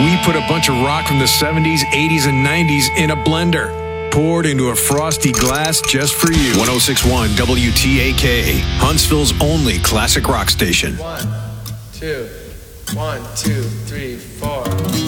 we put a bunch of rock from the 70s, 80s, and 90s in a blender. Poured into a frosty glass just for you. 106.1 WTAK, Huntsville's only classic rock station. 1, 2, 1, 2, 3, 4.